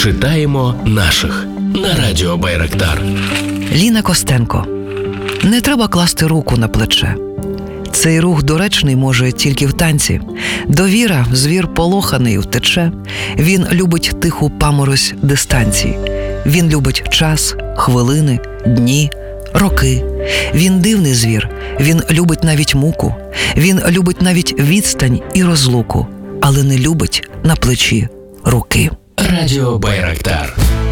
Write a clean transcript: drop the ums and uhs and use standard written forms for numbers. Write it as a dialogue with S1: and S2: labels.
S1: Читаємо наших на Радіо Байрактар.
S2: Ліна Костенко. Не треба класти руку на плече. Цей рух доречний може тільки в танці. Довіра, звір полоханий, втече. Він любить тиху паморозь дистанцій. Він любить час, хвилини, дні, роки. Він дивний звір, він любить навіть муку. Він любить навіть відстань і розлуку, але не любить на плечі руки.
S1: Радіо Байрактар.